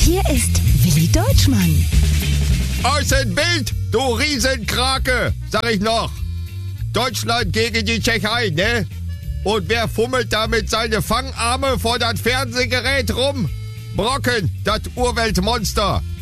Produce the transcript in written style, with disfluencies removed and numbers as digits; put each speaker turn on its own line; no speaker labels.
Hier ist Willi Deutschmann.
Aus dem Bild, du Riesenkrake, sag ich noch. Deutschland gegen die Tschechei, ne? Und wer fummelt da mit seine Fangarme vor das Fernsehgerät rum? Brocken, das Urweltmonster.